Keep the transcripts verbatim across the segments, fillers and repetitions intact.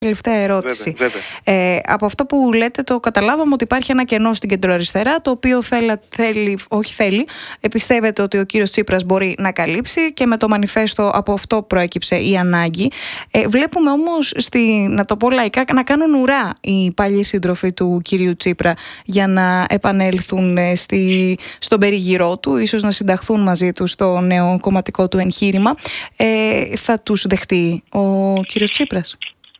Τελευταία ερώτηση. Βέβαια, βέβαια. Ε, από αυτό που λέτε, το καταλάβαμε ότι υπάρχει ένα κενό στην κεντροαριστερά, το οποίο θέλει, θέλει, όχι θέλει, πιστεύετε ότι ο κύριος Τσίπρας μπορεί να καλύψει, και με το μανιφέστο από αυτό προέκυψε η ανάγκη. Ε, βλέπουμε όμως, στη, να το πω λαϊκά, να κάνουν ουρά οι παλιοί σύντροφοι του κυρίου Τσίπρα για να επανέλθουν στη, στον περιγυρό του, ίσως να συνταχθούν μαζί του στο νέο κομματικό του εγχείρημα. Ε, θα τους δεχτεί ο κύριος Τσίπρας?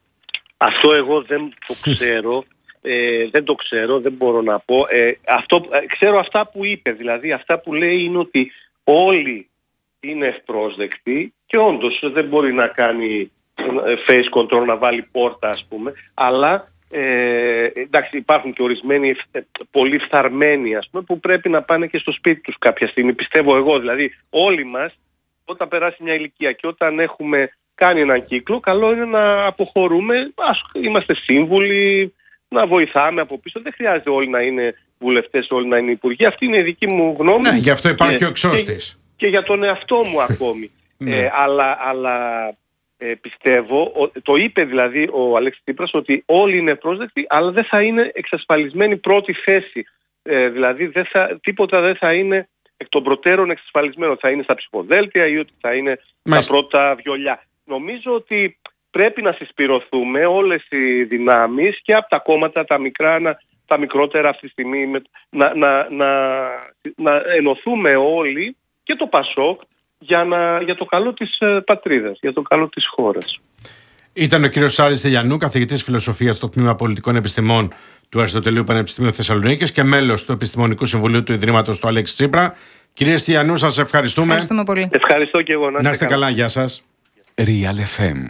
Αυτό εγώ δεν το ξέρω, ε, δεν το ξέρω, δεν μπορώ να πω. Ε, αυτό, ε, ξέρω αυτά που είπε, δηλαδή αυτά που λέει είναι ότι όλοι είναι ευπρόσδεκτοι και όντως δεν μπορεί να κάνει face control, να βάλει πόρτα, ας πούμε, αλλά ε, εντάξει, υπάρχουν και ορισμένοι πολύ φθαρμένοι, ας πούμε, που πρέπει να πάνε και στο σπίτι τους κάποια στιγμή, πιστεύω εγώ. Δηλαδή όλοι μας, όταν περάσει μια ηλικία και όταν έχουμε κάνει έναν κύκλο, καλό είναι να αποχωρούμε, ας είμαστε σύμβουλοι, να βοηθάμε από πίσω. Δεν χρειάζεται όλοι να είναι βουλευτές, όλοι να είναι υπουργοί. Αυτή είναι η δική μου γνώμη. Ναι, γι' αυτό υπάρχει και, ο εξώστης. Και, και για τον εαυτό μου ακόμη. ε, αλλά αλλά ε, πιστεύω, ο, το είπε δηλαδή ο Αλέξης Τσίπρας, ότι όλοι είναι πρόσδεκτοι, αλλά δεν θα είναι εξασφαλισμένη πρώτη θέση. Ε, δηλαδή δεν θα, τίποτα δεν θα είναι εκ των προτέρων εξασφαλισμένο. Θα είναι στα ψηφοδέλτια ή ότι θα είναι Μάλιστα. τα πρώτα βιολιά. Νομίζω ότι πρέπει να συσπηρωθούμε όλες οι δυνάμεις και από τα κόμματα τα μικρά, να, τα μικρότερα αυτή τη στιγμή, να, να, να, να ενωθούμε όλοι, και το ΠΑΣΟΚ, για, να, για το καλό της πατρίδας, για το καλό της χώρας. Ήταν ο κύριος Άρης Στελιανού, καθηγητής φιλοσοφίας στο Τμήμα Πολιτικών Επιστημών του Αριστοτελείου Πανεπιστημίου Θεσσαλονίκης και μέλος του Επιστημονικού Συμβουλίου του Ιδρύματος του Αλέξη Τσίπρα. Κύριε Στελιανού, σας ευχαριστούμε. Ευχαριστούμε πολύ. Ευχαριστώ και εγώ. Να είστε, να είστε καλά. καλά, γεια σας. Real εφ εμ.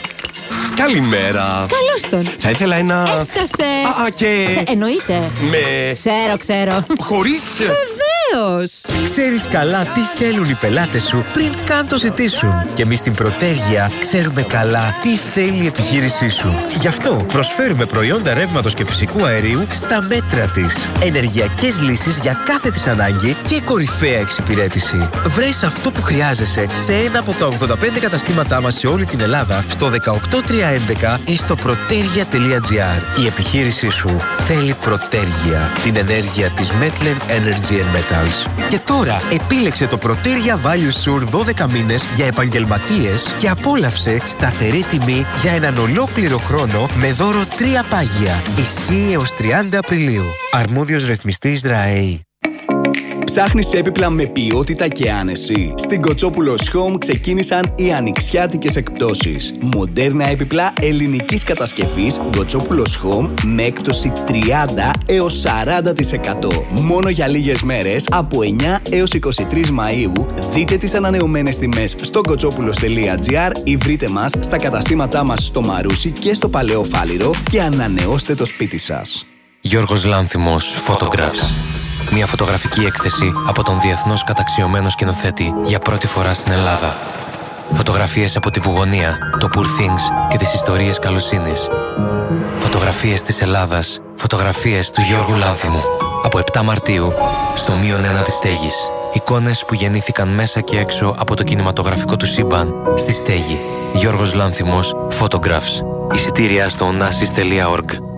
Καλημέρα. Καλώς τον. Θα ήθελα ένα... Έφτασε. Α, α, και... Ε, εννοείται. Με... Ξέρω, ξέρω. Χωρίς... Βεβαίως. Ξέρεις καλά τι θέλουν οι πελάτες σου πριν καν το ζητήσουν. Και εμείς στην Προτέργεια ξέρουμε καλά τι θέλει η επιχείρησή σου. Γι' αυτό προσφέρουμε προϊόντα ρεύματος και φυσικού αερίου στα μέτρα της. Ενεργειακές λύσεις για κάθε της ανάγκη και κορυφαία εξυπηρέτηση. Βρες αυτό που χρειάζεσαι σε ένα από τα ογδόντα πέντε καταστήματά μας σε όλη την Ελλάδα, στο δεκαοκτώ τριακόσια έντεκα ή στο protergia τελεία gr. Η επιχείρησή σου θέλει Προτέργεια, την ενέργεια της Metlen Energy and Metals. Και τώρα επίλεξε το Protergia Value Sur δώδεκα μήνες για επαγγελματίες και απόλαυσε σταθερή τιμή για έναν ολόκληρο χρόνο με δώρο τρία πάγια. Ισχύει έως τριάντα Απριλίου. Αρμόδιος ρυθμιστής ΡΑΕΗ. Ψάχνεις έπιπλα με ποιότητα και άνεση? Στην Κοτσόπουλος Home ξεκίνησαν οι ανοιξιάτικες εκπτώσεις. Μοντέρνα έπιπλα ελληνικής κατασκευής Κοτσόπουλος Home με έκπτωση τριάντα έως σαράντα τοις εκατό. Μόνο για λίγες μέρες, από εννιά έως είκοσι τρεις Μαΐου. Δείτε τις ανανεωμένες τιμές στο κοτσόπουλος τελεία gr ή βρείτε μας στα καταστήματά μας στο Μαρούσι και στο Παλαιό Φάληρο και ανανεώστε το σπίτι σας. Γιώργος Λάνθιμος, Photographs. Μια φωτογραφική έκθεση από τον διεθνώς καταξιωμένο σκηνοθέτη για πρώτη φορά στην Ελλάδα. Φωτογραφίες από τη Βουγωνία, το Poor Things και τις ιστορίες καλοσύνης. Φωτογραφίες της Ελλάδας, φωτογραφίες του Γιώργου Λάνθιμου. Από επτά Μαρτίου, στο μείον ένα της Στέγης. Εικόνες που γεννήθηκαν μέσα και έξω από το κινηματογραφικό του σύμπαν, στη Στέγη. Γιώργος Λάνθιμος, Photographs. Εισιτήρια στο onassis τελεία org.